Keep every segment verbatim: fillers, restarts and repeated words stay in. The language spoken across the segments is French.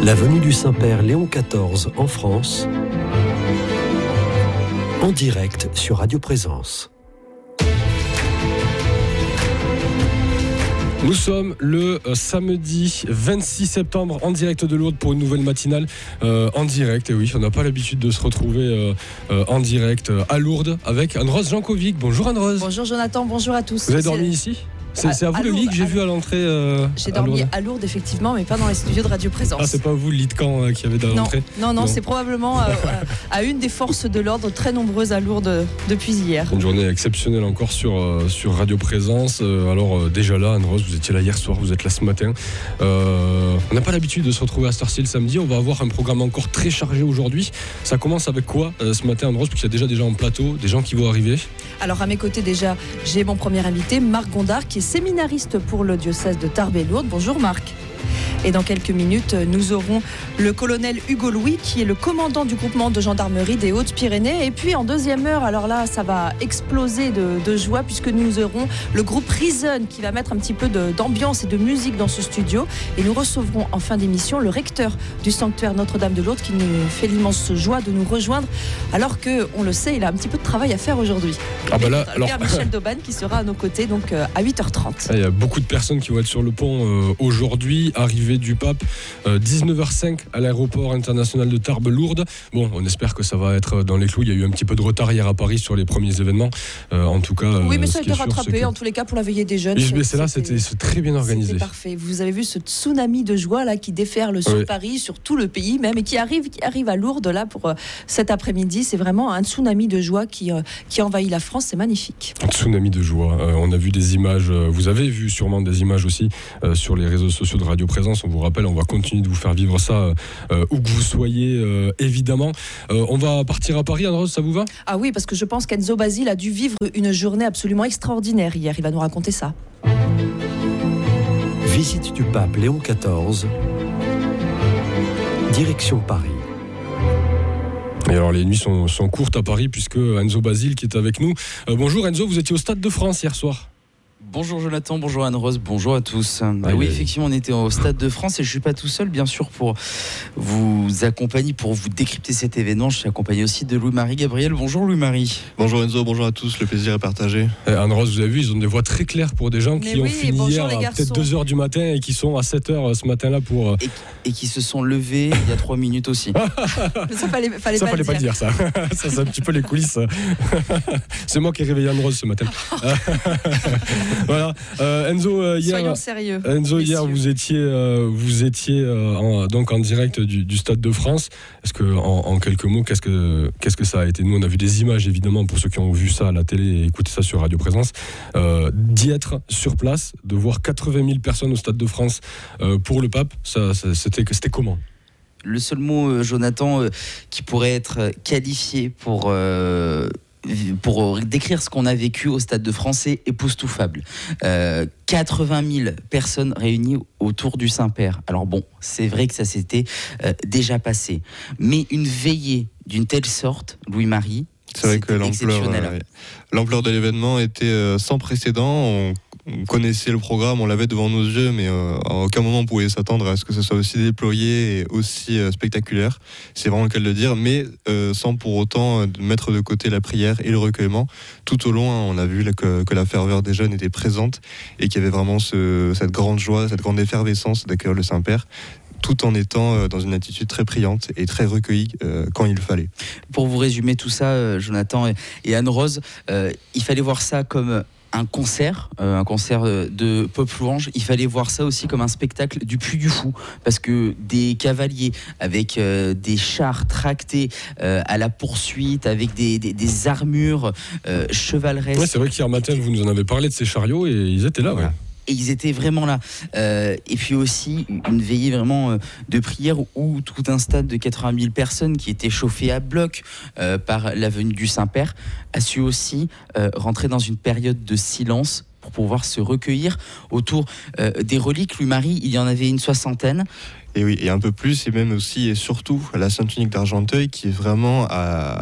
L'avenue du Saint-Père Léon quatorze en France, en direct sur Radio Présence. Nous sommes le euh, samedi vingt-six septembre en direct de Lourdes pour une nouvelle matinale euh, en direct. Et oui, on n'a pas l'habitude de se retrouver euh, euh, en direct euh, à Lourdes avec Anne-Rose Jankovic. Bonjour Anne-Rose. Bonjour Jonathan, bonjour à tous. Vous avez dormi ici ? C'est, c'est à vous à le lit que j'ai à vu à l'entrée euh, J'ai dormi à Lourdes. à Lourdes, effectivement, mais pas dans les studios de Radio Présence. Ah, c'est pas vous le lit de camp euh, qui avait dans non, l'entrée non, non, non, c'est probablement euh, à une des forces de l'ordre, très nombreuses à Lourdes depuis hier. Une journée exceptionnelle encore sur, euh, sur Radio Présence. Euh, alors euh, déjà là, Anne-Rose, vous étiez là hier soir, vous êtes là ce matin. Euh, on n'a pas l'habitude de se retrouver à cette heure-ci le samedi. On va avoir un programme encore très chargé aujourd'hui. Ça commence avec quoi euh, ce matin, Anne-Rose, parce qu'il y a déjà des gens en plateau, des gens qui vont arriver. Alors à mes côtés déjà, j'ai mon premier invité, Marc Gondard, qui est séminariste pour le diocèse de Tarbes et Lourdes. Bonjour Marc. Et dans quelques minutes, nous aurons le colonel Hugo Louis, qui est le commandant du groupement de gendarmerie des Hautes-Pyrénées. Et puis en deuxième heure, alors là, ça va exploser de, de joie, puisque nous aurons le groupe Reason qui va mettre un petit peu de, d'ambiance et de musique dans ce studio. Et nous recevrons en fin d'émission le recteur du sanctuaire Notre-Dame de Lourdes, qui nous fait l'immense joie de nous rejoindre, alors qu'on le sait, il a un petit peu de travail à faire aujourd'hui. Ah bah là, alors... Michel Dauban qui sera à nos côtés donc à huit heures trente. Il y a beaucoup de personnes qui vont être sur le pont euh, aujourd'hui. Arrivée du pape, euh, dix-neuf heures cinq à l'aéroport international de Tarbes-Lourdes. Bon, on espère que ça va être dans les clous. Il y a eu un petit peu de retard hier à Paris sur les premiers événements. Euh, en tout cas, oui, mais euh, ça a été rattrapé que... en tous les cas pour la veillée des jeunes. Mais c'est là, c'était, c'était très bien organisé. C'était parfait. Vous avez vu ce tsunami de joie là qui déferle sur oui. Paris, sur tout le pays même, et qui arrive, qui arrive à Lourdes là pour euh, cet après-midi. C'est vraiment un tsunami de joie qui euh, qui envahit la France. C'est magnifique. Un tsunami de joie. Euh, on a vu des images. Euh, vous avez vu sûrement des images aussi euh, sur les réseaux sociaux de Radio Présence. On vous rappelle, on va continuer de vous faire vivre ça euh, où que vous soyez, euh, évidemment. Euh, on va partir à Paris, Anne-Rose, ça vous va ? Ah oui, parce que je pense qu'Enzo Basile a dû vivre une journée absolument extraordinaire hier. Il va nous raconter ça. Visite du pape Léon quatorze, direction Paris. Et alors les nuits sont, sont courtes à Paris puisque Enzo Basile qui est avec nous. Euh, bonjour Enzo, vous étiez au Stade de France hier soir. Bonjour Jonathan, bonjour Anne-Rose, bonjour à tous. Ah, oui, oui, effectivement, on était au Stade de France et je ne suis pas tout seul, bien sûr, pour vous accompagner, pour vous décrypter cet événement. Je suis accompagné aussi de Louis-Marie Gabriel. Bonjour Louis-Marie. Bonjour Enzo, bonjour à tous, le plaisir est partagé. Eh, Anne-Rose, vous avez vu, ils ont des voix très claires pour des gens Mais qui oui, ont fini hier à peut-être deux heures du matin et qui sont à sept heures ce matin-là pour... Et, et qui se sont levés il y a trois minutes aussi. ça fallait, fallait, ça, pas, fallait le pas le dire. ça. ça, c'est un petit peu les coulisses. C'est moi qui ai réveillé Anne-Rose ce matin. Voilà. Euh, Enzo, euh, hier, Soyons sérieux. Enzo, hier, messieurs. vous étiez, euh, vous étiez euh, en, donc en direct du, du Stade de France. Est-ce que, en, en quelques mots, qu'est-ce que, qu'est-ce que ça a été ? Nous, on a vu des images, évidemment, pour ceux qui ont vu ça à la télé et écouté ça sur Radio Présence. Euh, d'y être sur place, de voir quatre-vingt mille personnes au Stade de France euh, pour le pape, ça, ça, c'était, c'était comment ? Le seul mot, euh, Jonathan, euh, qui pourrait être qualifié pour... Euh pour décrire ce qu'on a vécu au Stade de France, c'est époustouflable. Euh, quatre-vingt mille personnes réunies autour du Saint-Père. Alors bon, c'est vrai que ça s'était euh, déjà passé. Mais une veillée d'une telle sorte, Louis-Marie, c'est vrai que l'ampleur, euh, l'ampleur de l'événement était euh, sans précédent. On, on connaissait le programme, on l'avait devant nos yeux, mais euh, à aucun moment on pouvait s'attendre à ce que ce soit aussi déployé et aussi euh, spectaculaire. C'est vraiment le cas de le dire, mais euh, sans pour autant euh, mettre de côté la prière et le recueillement. Tout au long, hein, on a vu là, que, que la ferveur des jeunes était présente et qu'il y avait vraiment ce, cette grande joie, cette grande effervescence d'accueillir le Saint-Père, tout en étant dans une attitude très priante et très recueillie euh, quand il fallait. Pour vous résumer tout ça, euh, Jonathan et Anne-Rose, euh, il fallait voir ça comme un concert, euh, un concert de pop louange. Il fallait voir ça aussi comme un spectacle du Puy du Fou, parce que des cavaliers avec euh, des chars tractés euh, à la poursuite, avec des, des, des armures euh, chevaleresques. Ouais, c'est vrai qu'hier matin, vous nous en avez parlé de ces chariots et ils étaient là. Voilà. Ouais. Et ils étaient vraiment là. Euh, et puis aussi, une veillée vraiment euh, de prière où tout un stade de quatre-vingt mille personnes qui étaient chauffées à bloc euh, par la venue du Saint-Père a su aussi euh, rentrer dans une période de silence pour pouvoir se recueillir autour euh, des reliques. Louis-Marie, il y en avait une soixantaine. Et oui, et un peu plus, et même aussi et surtout la Sainte Unique d'Argenteuil qui est vraiment à, à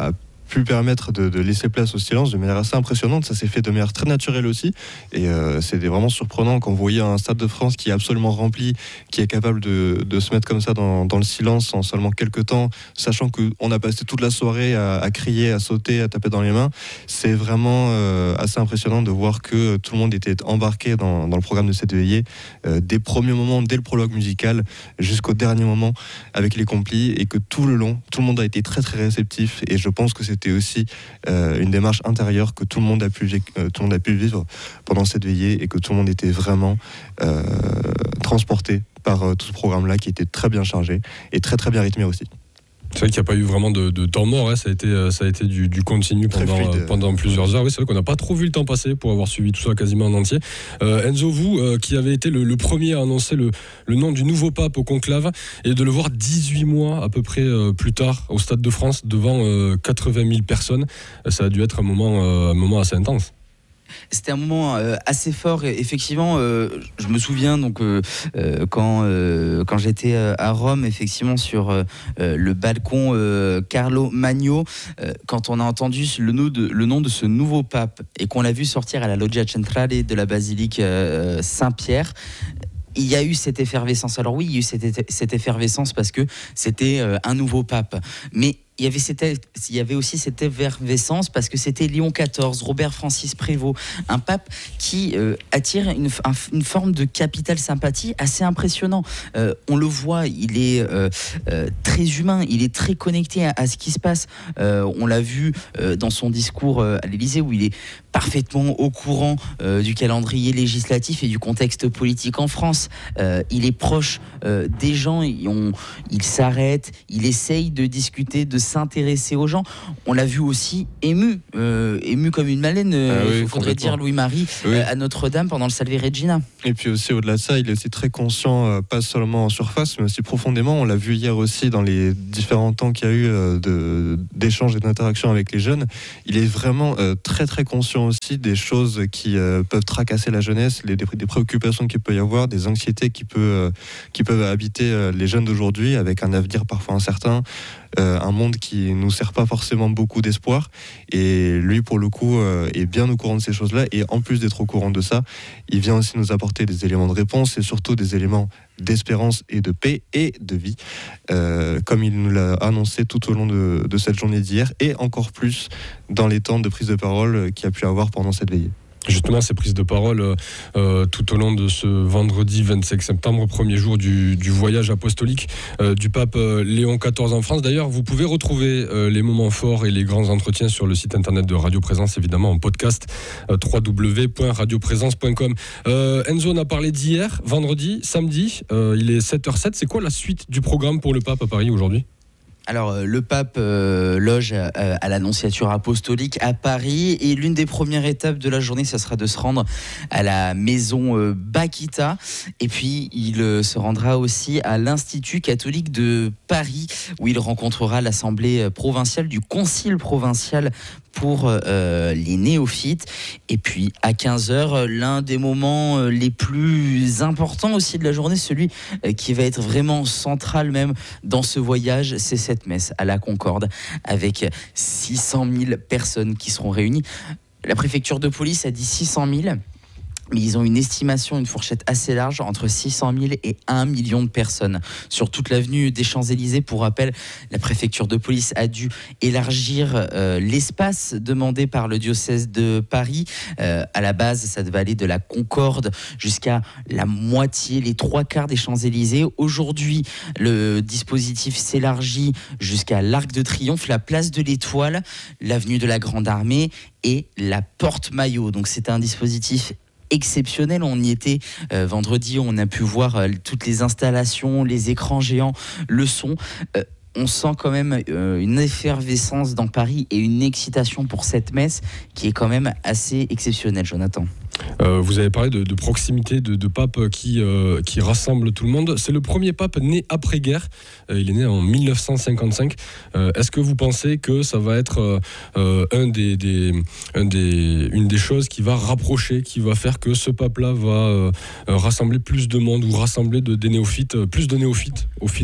pu permettre de, de laisser place au silence de manière assez impressionnante. Ça s'est fait de manière très naturelle aussi. Et euh, c'était vraiment surprenant quand vous voyez un Stade de France qui est absolument rempli, qui est capable de, de se mettre comme ça dans, dans le silence en seulement quelques temps, sachant qu'on a passé toute la soirée à, à crier, à sauter, à taper dans les mains. C'est vraiment euh, assez impressionnant de voir que tout le monde était embarqué dans, dans le programme de cette veillée, euh, des premiers moments, dès le prologue musical, jusqu'au dernier moment avec les complis, et que tout le long, tout le monde a été très très réceptif. Et je pense que c'était aussi euh, une démarche intérieure que tout le monde a pu, euh, tout le monde a pu vivre pendant cette veillée, et que tout le monde était vraiment euh, transporté par euh, tout ce programme-là qui était très bien chargé et très très bien rythmé aussi. C'est vrai qu'il n'y a pas eu vraiment de, de temps mort, hein. ça a été, ça a été du, du continu pendant, euh, pendant plusieurs heures. Oui, c'est vrai qu'on n'a pas trop vu le temps passer pour avoir suivi tout ça quasiment en entier. Euh, Enzo, vous, euh, qui avez été le, le premier à annoncer le, le nom du nouveau pape au conclave, et de le voir dix-huit mois à peu près euh, plus tard au Stade de France devant euh, quatre-vingt mille personnes, ça a dû être un moment, euh, un moment assez intense. C'était un moment euh, assez fort. Et effectivement, euh, je me souviens donc euh, euh, quand euh, quand j'étais à Rome, effectivement sur euh, le balcon euh, Carlo Magno, euh, quand on a entendu le nom de le nom de ce nouveau pape et qu'on l'a vu sortir à la Loggia Centrale de la basilique euh, Saint-Pierre. Il y a eu cette effervescence. Alors oui, il y a eu cette, cette effervescence parce que c'était euh, un nouveau pape. Mais il y avait, cette, il y avait aussi cette effervescence parce que c'était Léon quatorze, Robert Francis Prévost, un pape qui euh, attire une, un, une forme de capital sympathie assez impressionnant. Euh, on le voit, il est euh, euh, très humain, il est très connecté à, à ce qui se passe. Euh, on l'a vu euh, dans son discours euh, à l'Élysée où il est parfaitement au courant euh, du calendrier législatif et du contexte politique en France. Euh, il est proche euh, des gens, il, on, il s'arrête, il essaye de discuter, de s'intéresser aux gens. On l'a vu aussi ému, euh, ému comme une baleine, euh, ah oui, il faudrait dire Louis-Marie, oui. euh, à Notre-Dame pendant le Salve Regina. Et puis aussi au-delà de ça, il est aussi très conscient, euh, pas seulement en surface, mais aussi profondément. On l'a vu hier aussi dans les différents temps qu'il y a eu euh, de, d'échanges et d'interactions avec les jeunes. Il est vraiment euh, très très conscient aussi des choses qui euh, peuvent tracasser la jeunesse, les, des, des préoccupations qu'il peut y avoir, des anxiétés qui, peut, euh, qui peuvent habiter euh, les jeunes d'aujourd'hui, avec un avenir parfois incertain. Euh, un monde qui nous sert pas forcément beaucoup d'espoir, et lui pour le coup euh, est bien au courant de ces choses-là, et en plus d'être au courant de ça, il vient aussi nous apporter des éléments de réponse et surtout des éléments d'espérance et de paix et de vie, euh, comme il nous l'a annoncé tout au long de, de cette journée d'hier, et encore plus dans les temps de prise de parole qu'il y a pu avoir pendant cette veillée. Justement, ces prises de parole euh, tout au long de ce vendredi vingt-cinq septembre, premier jour du, du voyage apostolique euh, du pape euh, Léon quatorze en France. D'ailleurs, vous pouvez retrouver euh, les moments forts et les grands entretiens sur le site internet de Radio Présence, évidemment en podcast, euh, w w w point radio présence point com. Euh, Enzo, on a parlé d'hier, vendredi, samedi, euh, il est sept heures zéro sept. C'est quoi la suite du programme pour le pape à Paris aujourd'hui ? Alors, euh, le pape euh, loge euh, à l'Annonciature apostolique à Paris, et l'une des premières étapes de la journée, ça sera de se rendre à la maison euh, Bakita, et puis il euh, se rendra aussi à l'Institut catholique de Paris, où il rencontrera l'Assemblée provinciale du Concile provincial pour euh, les néophytes. Et puis à quinze heures, l'un des moments euh, les plus importants aussi de la journée, celui euh, qui va être vraiment central même dans ce voyage, c'est cette messe à la Concorde avec six cent mille personnes qui seront réunies. La préfecture de police a dit six cent mille. Mais ils ont une estimation, une fourchette assez large, entre six cent mille et un million de personnes sur toute l'avenue des Champs-Élysées. Pour rappel, la préfecture de police a dû élargir euh, l'espace demandé par le diocèse de Paris. Euh, à la base, ça devait aller de la Concorde jusqu'à la moitié, les trois quarts des Champs-Élysées. Aujourd'hui, le dispositif s'élargit jusqu'à l'Arc de Triomphe, la place de l'Étoile, l'avenue de la Grande Armée et la Porte Maillot. Donc c'est un dispositif exceptionnel. On y était euh, vendredi, on a pu voir euh, toutes les installations, les écrans géants, le son. Euh, on sent quand même euh, une effervescence dans Paris et une excitation pour cette messe qui est quand même assez exceptionnelle, Jonathan. Euh, vous avez parlé de, de proximité, de, de pape qui, euh, qui rassemble tout le monde. C'est le premier pape né après-guerre. Euh, il est né en mille neuf cent cinquante-cinq. Euh, est-ce que vous pensez que ça va être euh, un des, des, un des, une des choses qui va rapprocher, qui va faire que ce pape-là va euh, rassembler plus de monde ou rassembler de, des néophytes, plus de néophytes au fil des années ?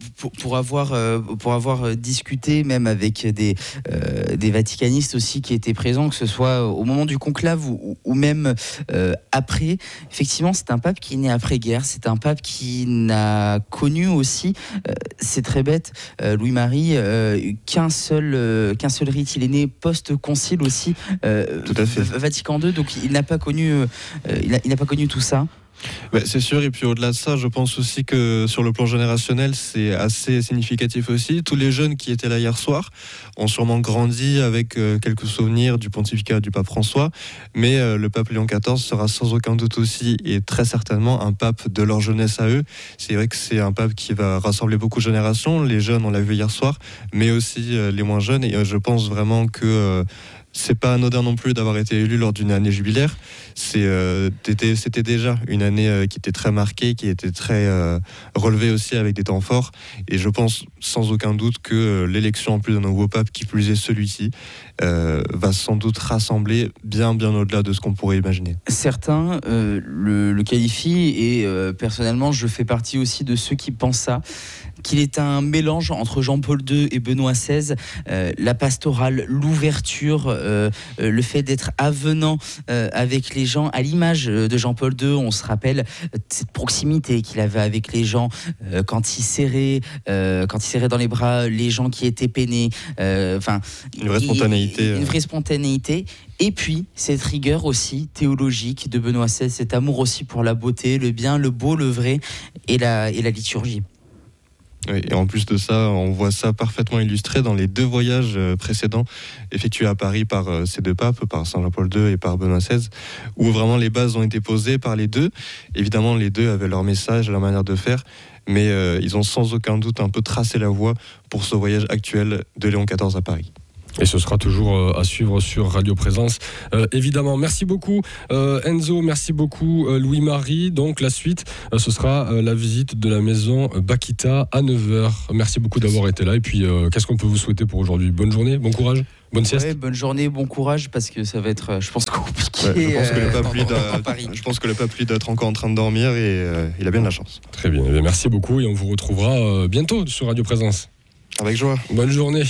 pour, pour avoir euh, pour avoir discuté même avec des euh, des vaticanistes aussi qui étaient présents, que ce soit au moment du conclave ou, ou même euh, après, effectivement, c'est un pape qui est né après-guerre. C'est un pape qui n'a connu aussi, euh, c'est très bête, euh, Louis-Marie, euh, qu'un seul euh, qu'un seul rite. Il est né post-concile aussi, euh, Tout à fait. Vatican deux, donc il n'a pas connu euh, il, a, il n'a pas connu tout ça. Bah, c'est sûr, et puis au-delà de ça, je pense aussi que sur le plan générationnel, c'est assez significatif aussi. Tous les jeunes qui étaient là hier soir ont sûrement grandi avec euh, quelques souvenirs du pontificat du pape François, mais euh, le pape Léon quatorze sera sans aucun doute aussi, et très certainement, un pape de leur jeunesse à eux. C'est vrai que c'est un pape qui va rassembler beaucoup de générations. Les jeunes, on l'a vu hier soir, mais aussi euh, les moins jeunes, et euh, je pense vraiment que... Euh, c'est pas anodin non plus d'avoir été élu lors d'une année jubilaire. C'est, euh, c'était, c'était déjà une année euh, qui était très marquée, qui était très euh, relevée aussi avec des temps forts. Et je pense sans aucun doute que euh, l'élection en plus d'un nouveau pape, qui plus est celui-ci, euh, va sans doute rassembler bien bien au-delà de ce qu'on pourrait imaginer. Certains euh, le, le qualifient, et euh, personnellement je fais partie aussi de ceux qui pensent ça, qu'il est un mélange entre Jean-Paul deux et Benoît seize, euh, la pastorale, l'ouverture, euh, euh, le fait d'être avenant euh, avec les gens, à l'image de Jean-Paul deux. On se rappelle cette proximité qu'il avait avec les gens, euh, quand il serrait, euh, quand il serrait dans les bras les gens qui étaient peinés. Enfin, euh, une vraie spontanéité. Il, une vraie spontanéité. Et puis, cette rigueur aussi théologique de Benoît seize, cet amour aussi pour la beauté, le bien, le beau, le vrai et la, et la liturgie. Oui, et en plus de ça, on voit ça parfaitement illustré dans les deux voyages précédents effectués à Paris par ces deux papes, par Saint Jean-Paul deux et par Benoît seize, où vraiment les bases ont été posées par les deux. Évidemment, les deux avaient leur message, leur manière de faire, mais euh, ils ont sans aucun doute un peu tracé la voie pour ce voyage actuel de Léon quatorze à Paris. Et ce sera toujours euh, à suivre sur Radio Présence. Euh, évidemment, merci beaucoup euh, Enzo, merci beaucoup euh, Louis-Marie. Donc la suite, euh, ce sera euh, la visite de la maison Bakita à neuf heures. Merci beaucoup d'avoir été là. Et puis, euh, qu'est-ce qu'on peut vous souhaiter pour aujourd'hui ? Bonne journée, bon courage, bonne sieste. Ouais, bonne journée, bon courage, parce que ça va être, je pense, compliqué. Ouais, je, pense que le euh, pape, lui, doit, je pense que le pape lui doit être encore en train de dormir, et euh, il a bien de la chance. Très bien, eh bien merci beaucoup, et on vous retrouvera euh, bientôt sur Radio Présence. Avec joie. Bonne journée.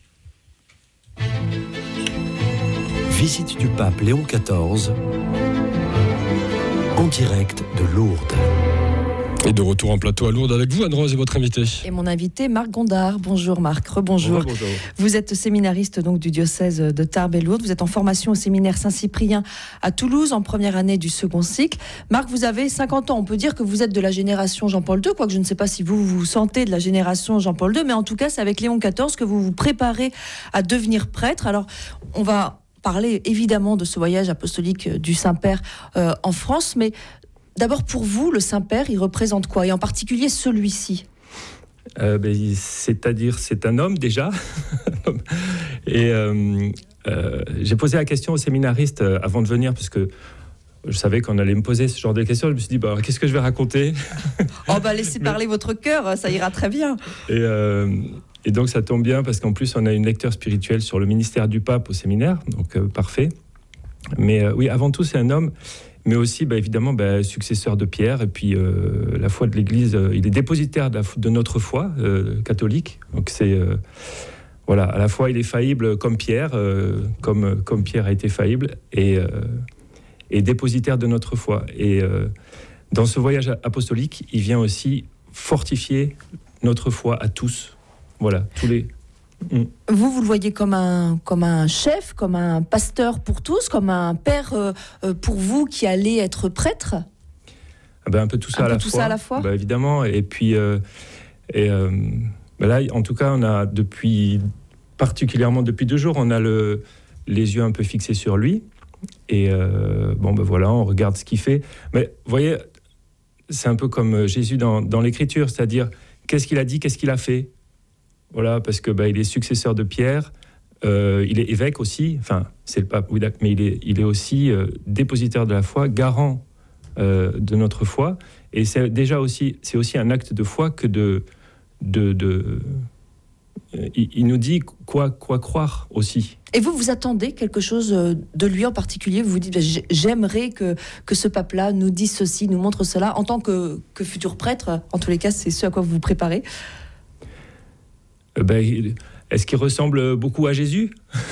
Visite du pape Léon quatorze en direct de Lourdes. Et de retour en plateau à Lourdes avec vous, Anne-Rose, et votre invité. Et mon invité, Marc Gondard. Bonjour Marc, rebonjour. Bonjour, bonjour. Vous êtes séminariste donc, du diocèse de Tarbes et Lourdes. Vous êtes en formation au séminaire Saint-Cyprien à Toulouse, en première année du second cycle. Marc, vous avez cinquante ans. On peut dire que vous êtes de la génération Jean-Paul deux, quoique je ne sais pas si vous vous sentez de la génération Jean-Paul deux, mais en tout cas, c'est avec Léon quatorze que vous vous préparez à devenir prêtre. Alors, on va parler évidemment de ce voyage apostolique du Saint-Père euh, en France, mais d'abord, pour vous, le Saint-Père, il représente quoi ? Et en particulier celui-ci ? euh, ben, C'est-à-dire, c'est un homme déjà. Et euh, euh, j'ai posé la question aux séminaristes avant de venir, parce que je savais qu'on allait me poser ce genre de questions. Je me suis dit, bah, qu'est-ce que je vais raconter ? Oh, bah, laissez Mais... parler votre cœur, ça ira très bien. Et, euh, et donc, ça tombe bien, parce qu'en plus, on a une lecture spirituelle sur le ministère du pape au séminaire, donc euh, parfait. Mais euh, oui, avant tout, c'est un homme. Mais aussi, bah, évidemment, bah, successeur de Pierre, et puis euh, la foi de l'Église, euh, il est dépositaire de, la, de notre foi euh, catholique. Donc c'est, euh, voilà, à la fois il est faillible comme Pierre, euh, comme, comme Pierre a été faillible, et, euh, et dépositaire de notre foi. Et euh, dans ce voyage apostolique, il vient aussi fortifier notre foi à tous. Voilà, tous les... Vous, vous le voyez comme un, comme un chef, comme un pasteur pour tous, comme un père euh, pour vous qui allez être prêtre ? Ah ben, un peu tout ça, un à, peu la tout fois. ça à la fois. Ben, évidemment. Et puis, euh, et, euh, ben là, en tout cas, on a depuis, particulièrement depuis deux jours, on a le, les yeux un peu fixés sur lui. Et euh, bon, ben voilà, on regarde ce qu'il fait. Mais vous voyez, c'est un peu comme Jésus dans, dans l'Écriture, c'est-à-dire, qu'est-ce qu'il a dit, qu'est-ce qu'il a fait ? Voilà, parce que bah, il est successeur de Pierre, euh, il est évêque aussi, enfin, c'est le pape, oui, mais il est, il est aussi euh, dépositaire de la foi, garant euh, de notre foi, et c'est déjà aussi, c'est aussi un acte de foi que de, de, de euh, il, il nous dit quoi, quoi croire aussi. Et vous, vous attendez quelque chose de lui en particulier ? Vous vous dites, j'aimerais que, que ce pape-là nous dise ceci, nous montre cela, en tant que, que futur prêtre, en tous les cas, c'est ce à quoi vous vous préparez. euh, ben, est-ce qu'il ressemble beaucoup à Jésus?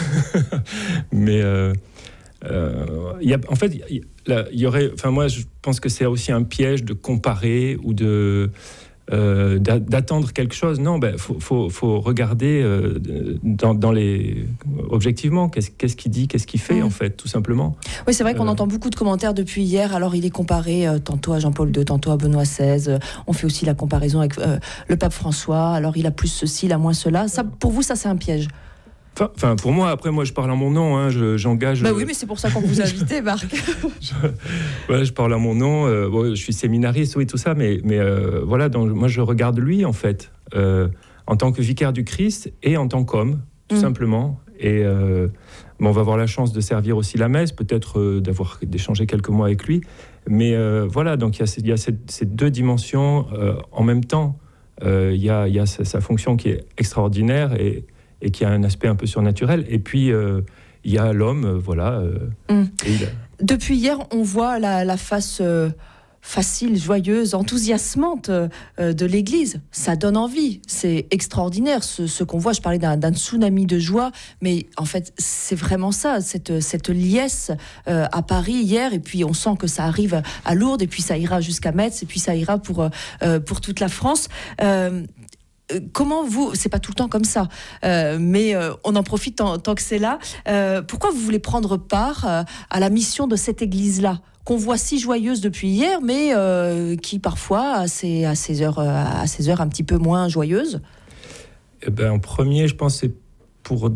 Mais euh, euh, y a, en fait, il y, y aurait. Enfin, moi, je pense que c'est aussi un piège de comparer ou de euh, d'attendre quelque chose. Non, ben, faut, faut, faut regarder euh, dans, dans les objectivement. Qu'est-ce, qu'est-ce qu'il dit, qu'est-ce qu'il fait, mmh. en fait, tout simplement. Oui, c'est vrai qu'on euh, entend beaucoup de commentaires depuis hier. Alors, il est comparé euh, tantôt à Jean-Paul deux, tantôt à Benoît seize. On fait aussi la comparaison avec euh, le pape François. Alors, il a plus ceci, il a moins cela. Ça, pour vous, ça, c'est un piège? Enfin, pour moi, après, moi, je parle en mon nom, hein, je, j'engage... Bah oui, mais c'est pour ça qu'on vous a invité, Marc. je, ouais, je parle en mon nom, euh, bon, je suis séminariste, oui, tout ça, mais, mais euh, voilà, donc, moi, je regarde lui, en fait, euh, en tant que vicaire du Christ et en tant qu'homme, tout mmh. simplement. Et euh, bon, on va avoir la chance de servir aussi la messe, peut-être euh, d'avoir d'échanger quelques mois avec lui, mais euh, voilà, donc il y a, il y a cette, ces deux dimensions euh, en même temps. Euh, il y a, il y a sa, sa fonction qui est extraordinaire et et qui a un aspect un peu surnaturel. Et puis, euh, il y a l'homme, euh, voilà. Euh, mmh. et il a... Depuis hier, on voit la, la face euh, facile, joyeuse, enthousiasmante euh, de l'Église. Ça donne envie. C'est extraordinaire, ce, ce qu'on voit. Je parlais d'un, d'un tsunami de joie, mais en fait, c'est vraiment ça, cette, cette liesse euh, à Paris hier. Et puis, on sent que ça arrive à Lourdes, et puis ça ira jusqu'à Metz, et puis ça ira pour, euh, pour toute la France. Euh, Comment vous, c'est pas tout le temps comme ça, euh, mais euh, on en profite tant, tant que c'est là. Euh, pourquoi vous voulez prendre part euh, à la mission de cette église-là, qu'on voit si joyeuse depuis hier, mais euh, qui parfois a ses, a ses heures, a ses heures un petit peu moins joyeuses? Eh ben, en premier, je pense que c'est pour,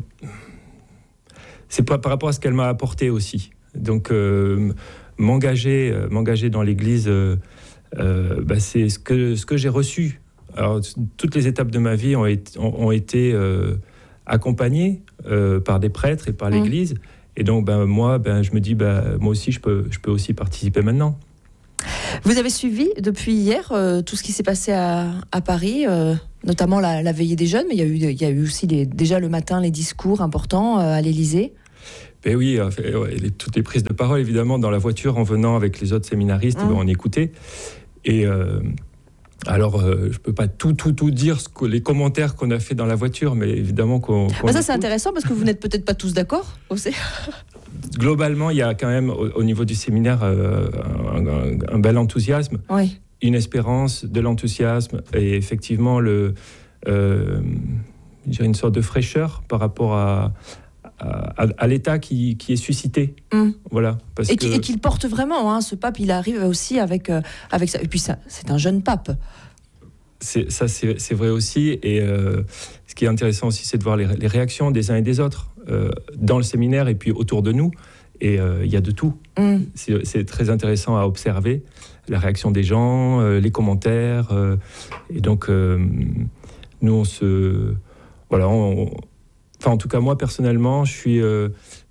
c'est pas par rapport à ce qu'elle m'a apporté aussi. Donc, euh, m'engager, euh, m'engager dans l'église, euh, euh, bah, c'est ce que ce que j'ai reçu. Alors, toutes les étapes de ma vie ont été, ont, ont été euh, accompagnées euh, par des prêtres et par l'Église. Mmh. Et donc, ben, moi, ben, je me dis, ben, moi aussi, je peux, je peux aussi participer maintenant. Vous avez suivi depuis hier euh, tout ce qui s'est passé à, à Paris, euh, notamment la, la veillée des jeunes, mais il y a eu, il y a eu aussi les, déjà le matin les discours importants euh, à l'Élysée. Ben oui, euh, ouais, les, toutes les prises de parole, évidemment, dans la voiture, en venant avec les autres séminaristes, mmh. ben, on écoutait. Et... Euh, Alors, euh, je ne peux pas tout, tout, tout dire, ce que, les commentaires qu'on a fait dans la voiture, mais évidemment qu'on... qu'on bah ça, c'est intéressant, parce que vous n'êtes peut-être pas tous d'accord aussi. Globalement, il y a quand même, au, au niveau du séminaire, euh, un, un, un bel enthousiasme, oui. Une espérance, de l'enthousiasme, et effectivement, le, euh, je dirais une sorte de fraîcheur par rapport à... À, à l'état qui, qui est suscité, mmh. voilà. Parce et, que... qui, et qu'il porte vraiment, hein, ce pape, il arrive aussi avec, euh, avec ça. Et puis ça, c'est un jeune pape. C'est, ça, c'est, c'est vrai aussi. Et euh, ce qui est intéressant aussi, c'est de voir les, les réactions des uns et des autres euh, dans le séminaire et puis autour de nous. Et il euh, y a de tout. Mmh. C'est, c'est très intéressant à observer la réaction des gens, euh, les commentaires. Euh, et donc, euh, nous, on se, voilà, on, Enfin, en tout cas, moi, personnellement, je suis euh,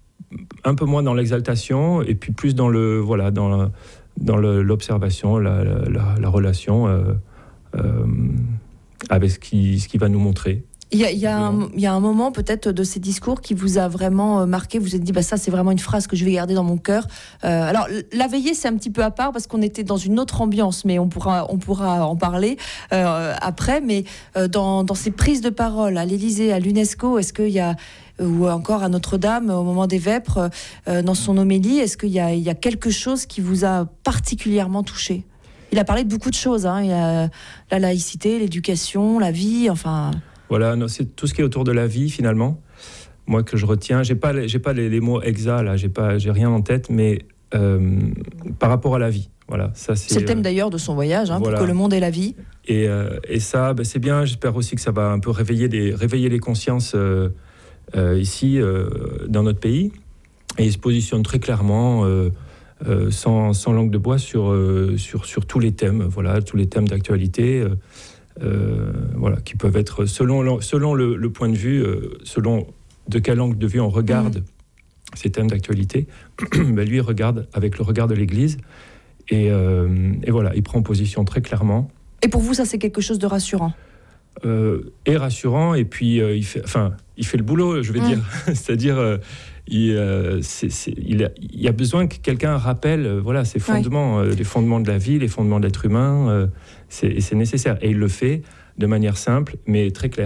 un peu moins dans l'exaltation et puis plus dans, le, voilà, dans, la, dans le, l'observation, la, la, la relation euh, euh, avec ce qui, ce qui va nous montrer. Il y a, il y a un, il y a un moment peut-être de ces discours qui vous a vraiment marqué, vous vous êtes dit bah ça c'est vraiment une phrase que je vais garder dans mon cœur. Euh, alors la veillée c'est un petit peu à part parce qu'on était dans une autre ambiance, mais on pourra, on pourra en parler euh, après. Mais euh, dans, dans ces prises de parole à l'Élysée, à l'UNESCO, est-ce qu'il y a, ou encore à Notre-Dame au moment des Vêpres, euh, dans son homélie, est-ce qu'il y a, il y a quelque chose qui vous a particulièrement touché? Il a parlé de beaucoup de choses, hein. Il y a la laïcité, l'éducation, la vie, enfin... Voilà, non, c'est tout ce qui est autour de la vie, finalement, moi, que je retiens. J'ai pas, j'ai pas les, les mots exacts, là, j'ai, pas, j'ai rien en tête, mais euh, par rapport à la vie. Voilà, ça, c'est, c'est le thème euh, d'ailleurs de son voyage, hein, voilà. Pour que le monde ait la vie. Et, euh, et ça, ben, c'est bien, j'espère aussi que ça va un peu réveiller les, réveiller les consciences euh, euh, ici, euh, dans notre pays. Et il se positionne très clairement, euh, euh, sans, sans langue de bois, sur, euh, sur, sur tous les thèmes, voilà, tous les thèmes d'actualité. Euh, Euh, voilà, qui peuvent être selon, selon le, le point de vue, euh, selon de quel angle de vue on regarde mmh. ces thèmes d'actualité, ben lui il regarde avec le regard de l'Église et, euh, et voilà, il prend position très clairement. Et pour vous, ça c'est quelque chose de rassurant? euh, Et rassurant, et puis euh, il, fait, enfin, il fait le boulot, je vais mmh. dire, c'est-à-dire euh, il, euh, c'est, c'est, il, a, il y a besoin que quelqu'un rappelle euh, voilà, ces fondements, oui. euh, les fondements de la vie, les fondements de l'être humain, euh, c'est, c'est nécessaire. Et il le fait de manière simple, mais très claire.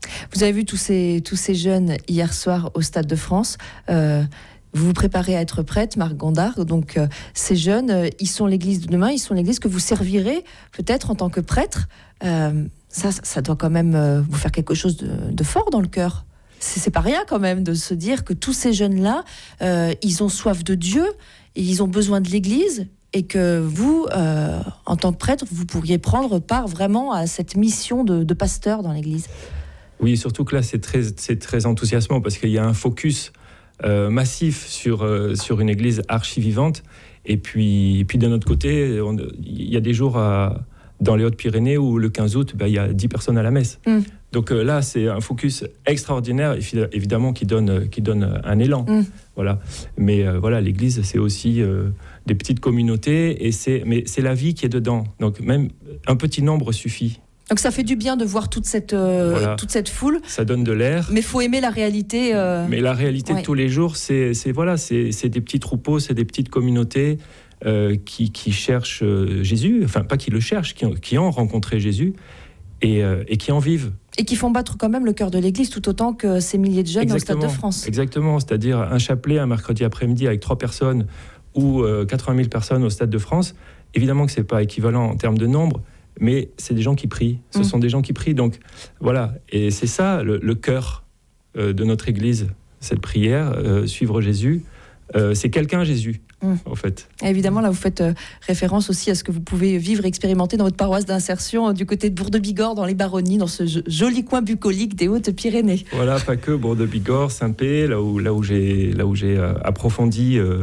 Vous avez vu tous ces, tous ces jeunes hier soir au Stade de France. Euh, vous vous préparez à être prête, Marc Gondard. Donc, euh, ces jeunes, euh, ils sont l'église de demain, ils sont l'église que vous servirez peut-être en tant que prêtre. Euh, ça, ça doit quand même euh, vous faire quelque chose de, de fort dans le cœur. C'est, c'est pas rien quand même de se dire que tous ces jeunes-là, euh, ils ont soif de Dieu, et ils ont besoin de l'église, et que vous, euh, en tant que prêtre, vous pourriez prendre part vraiment à cette mission de, de pasteur dans l'église. Oui, surtout que là, c'est très, c'est très enthousiasmant parce qu'il y a un focus euh, massif sur, euh, sur une église archi-vivante. Et puis, et puis d'un autre côté, on, il y a des jours à, dans les Hautes-Pyrénées où le quinze août, bah, il y a dix personnes à la messe. Mm. Donc euh, là, c'est un focus extraordinaire, évidemment, qui donne, qui donne un élan. Mm. Voilà. Mais euh, voilà, l'église, c'est aussi euh, des petites communautés, et c'est, mais c'est la vie qui est dedans. Donc même un petit nombre suffit. Donc ça fait du bien de voir toute cette, euh, voilà. toute cette foule. Ça donne de l'air. Mais il faut aimer la réalité. Euh... Mais la réalité ouais. de tous les jours, c'est, c'est, voilà, c'est, c'est des petits troupeaux, c'est des petites communautés euh, qui, qui cherchent Jésus, enfin pas qui le cherchent, qui, qui ont rencontré Jésus et, euh, et qui en vivent. Et qui font battre quand même le cœur de l'Église tout autant que ces milliers de jeunes exactement, au Stade de France. Exactement, c'est-à-dire un chapelet un mercredi après-midi avec trois personnes ou euh, quatre-vingt mille personnes au Stade de France. Évidemment que ce n'est pas équivalent en termes de nombre, mais c'est des gens qui prient. Ce mmh. sont des gens qui prient. Donc voilà, et c'est ça le, le cœur euh, de notre Église, cette prière, euh, suivre Jésus. Euh, c'est quelqu'un Jésus, mmh. en fait. Et évidemment, là, vous faites euh, référence aussi à ce que vous pouvez vivre et expérimenter dans votre paroisse d'insertion euh, du côté de Bourg-de-Bigorre, dans les Baronnies, dans ce joli coin bucolique des Hautes-Pyrénées. Voilà, pas que Bourg-de-Bigorre, Saint-Pé, là où, là où j'ai, là où j'ai euh, approfondi. Euh,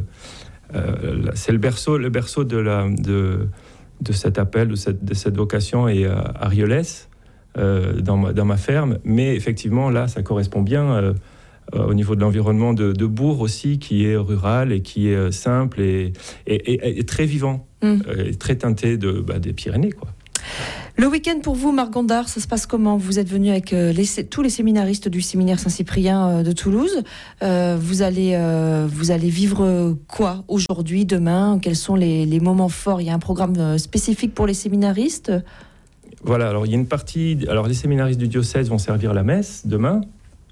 euh, c'est le berceau, le berceau de la... De, de cet appel, de cette, de cette vocation, et à Ariolès, euh, dans, ma, dans ma ferme. Mais effectivement, là, ça correspond bien euh, euh, au niveau de l'environnement de, de Bourg aussi, qui est rural et qui est simple et, et, et, et très vivant, mmh. euh, et très teinté de, bah, des Pyrénées, quoi. Le week-end pour vous, Marc Gondard, ça se passe comment ? Vous êtes venu avec euh, les, tous les séminaristes du séminaire Saint-Cyprien euh, de Toulouse. Euh, vous, allez, euh, vous allez vivre quoi aujourd'hui, demain ? Quels sont les, les moments forts ? Il y a un programme euh, spécifique pour les séminaristes ? Voilà, alors il y a une partie... Alors les séminaristes du diocèse vont servir la messe demain.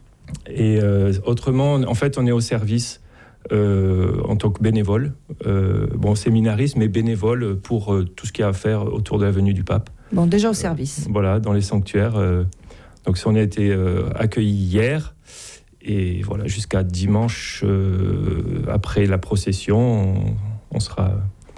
Et euh, autrement, en fait, on est au service euh, en tant que bénévole. Euh, bon, séminariste, mais bénévole pour euh, tout ce qu'il y a à faire autour de la venue du pape. Bon, déjà au service. Euh, voilà, dans les sanctuaires. Euh, donc, on a été euh, accueillis hier. Et voilà, jusqu'à dimanche, euh, après la procession, on, on sera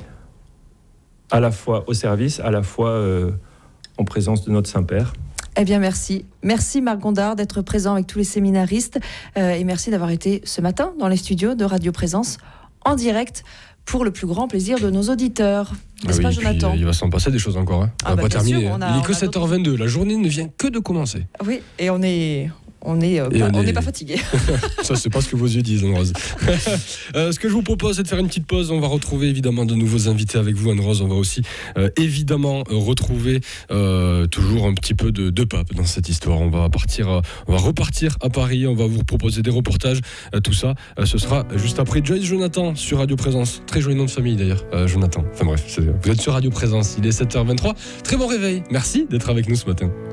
à la fois au service, à la fois euh, en présence de notre Saint-Père. Eh bien, merci. Merci, Marc Gondard, d'être présent avec tous les séminaristes. Euh, et merci d'avoir été ce matin dans les studios de Radio Présence, en direct, pour le plus grand plaisir de nos auditeurs. N'est-ce ah pas, oui, Jonathan ? Puis, euh, il va s'en passer des choses encore. Hein. On ah va bah, pas terminer. Sûr, a, il n'est que sept heures vingt-deux. La journée ne vient que de commencer. Oui, et on est... On n'est euh, pas, on est... pas fatigué. Ça, c'est pas ce que vos yeux disent, Anne-Rose. euh, ce que je vous propose, c'est de faire une petite pause. On va retrouver évidemment de nouveaux invités avec vous, Anne-Rose. On va aussi euh, évidemment euh, retrouver euh, toujours un petit peu de, de pape dans cette histoire. On va partir, euh, on va repartir à Paris. On va vous proposer des reportages. Euh, tout ça, euh, ce sera juste après Joyce Jonathan sur Radio Présence. Très joli nom de famille d'ailleurs, euh, Jonathan. Enfin bref, c'est, vous êtes sur Radio Présence. Il est sept heures vingt-trois. Très bon réveil. Merci d'être avec nous ce matin.